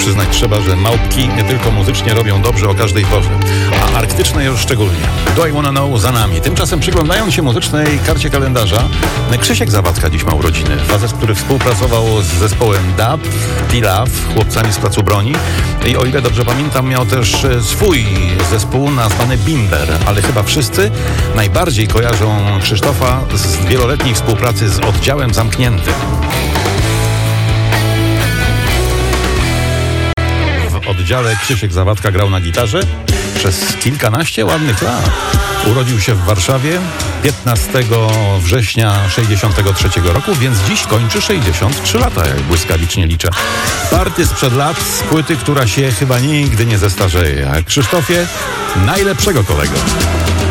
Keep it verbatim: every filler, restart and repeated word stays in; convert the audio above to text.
przyznać trzeba, że małpki nie tylko muzycznie robią dobrze o każdej porze, a arktyczne już szczególnie. Do I Wanna Know za nami. Tymczasem przyglądając się muzycznej karcie kalendarza, Krzysiek Zawadka dziś ma urodziny. Facet, który współpracował z zespołem Dub, T-Love, chłopcami z Placu Broni i o ile dobrze pamiętam, miał też swój zespół nazwany Bimber, ale chyba wszyscy najbardziej kojarzą Krzysztofa z wieloletniej współpracy z Oddziałem Zamkniętym. W Oddziale Krzysiek Zawadka grał na gitarze przez kilkanaście ładnych lat. Urodził się w Warszawie piętnastego września sześćdziesiątego trzeciego roku, więc dziś kończy sześćdziesiąt trzy lata, jak błyskawicznie liczę. Party sprzed lat z płyty, która się chyba nigdy nie zestarzeje. A Krzysztofie, najlepszego kolego.